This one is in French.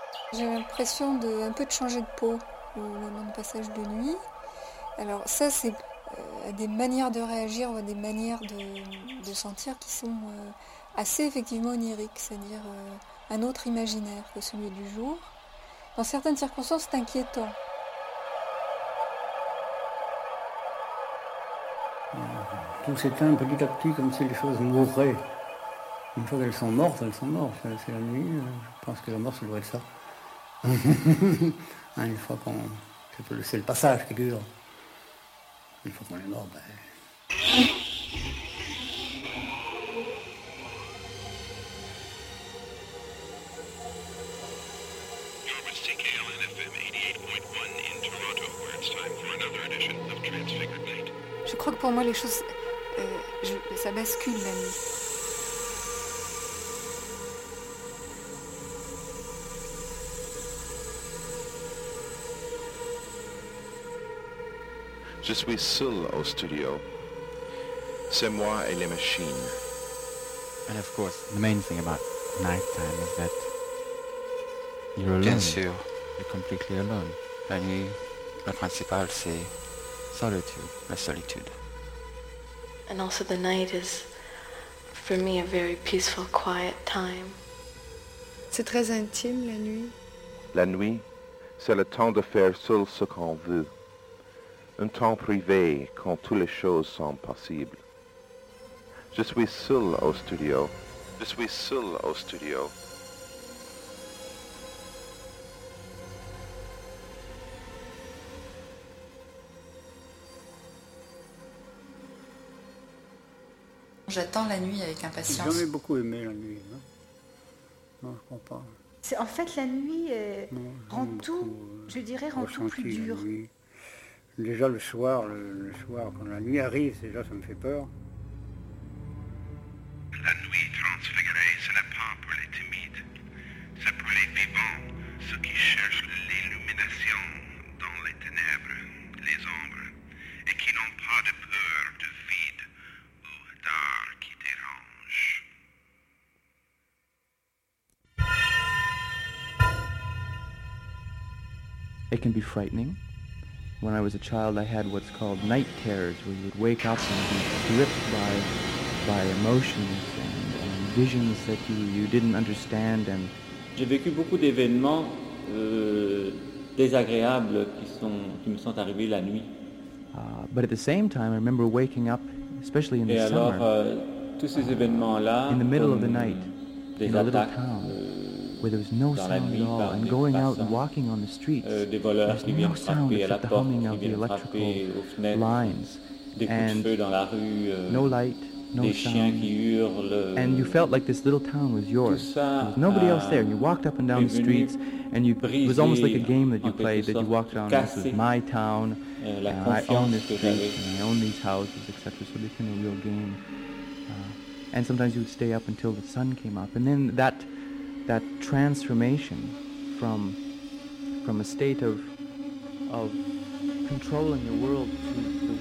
J'ai l'impression de un peu de changer de peau au moment du passage de nuit. Alors ça, c'est des manières de réagir, des manières de sentir qui sont assez effectivement oniriques, c'est-à-dire un autre imaginaire que celui du jour. Dans certaines circonstances, c'est inquiétant. Tout s'éteint petit à petit comme si les choses mourraient. Une fois qu'elles sont mortes, elles sont mortes. C'est la nuit, je pense que la mort, ça doit être ça. Une fois qu'on... C'est le passage qui dure. Une fois qu'on est mort, ben... Je crois que pour moi, les choses, ça bascule la nuit. Je suis seul au studio. C'est moi et les machines. And of course, the main thing about nighttime is that you're alone. Bien sûr. You're completely alone. La nuit, le principal, c'est solitude, la solitude. And also the night is, for me, a very peaceful, quiet time. C'est très intime, la nuit. La nuit, c'est le temps de faire seul ce qu'on veut. Un temps privé quand toutes les choses sont possibles. Je suis seul au studio. Je suis seul au studio. J'attends la nuit avec impatience. J'ai jamais beaucoup aimé la nuit. Non, je crois pas. En fait, la nuit rend tout, je dirais, rend tout plus dur. Déjà le soir, quand la nuit arrive, déjà ça me fait peur. La nuit transfigurée, ce n'est pas pour les timides. C'est pour les vivants, ceux qui cherchent l'illumination dans les ténèbres, les ombres, et qui n'ont pas de peur du vide ou d'art qui dérange. It can be frightening. When I was a child, I had what's called night terrors, where you would wake up and be gripped by emotions and visions that you didn't understand. And j'ai vécu beaucoup d'événements désagréables qui me sont arrivés la nuit. But at the same time, I remember waking up, especially in the Et summer, alors, tous ces événements-là, in the middle of the night, des in a little attaques town, where there was no dans la sound nuit at all, par and des going out and passants, walking on the streets, des voleurs there's qui no viennent sound frapper à la except the porte, humming qui of the viennent electrical frapper aux fenêtres, lines, des coups de feu dans la rue, no light, no des chiens sound, qui hurlent. and you felt like this little town was yours. Tout There ça was nobody else there, and you walked up and down the est venu streets, and it was almost like a game that you en quelque played, that you sorte, walked down, this is casser, my town, la I own this confiance que street, j'avais. and I own these houses, etc., so it became a real game. And sometimes you would stay up until the sun came up, and then that transformation from a state of controlling the world to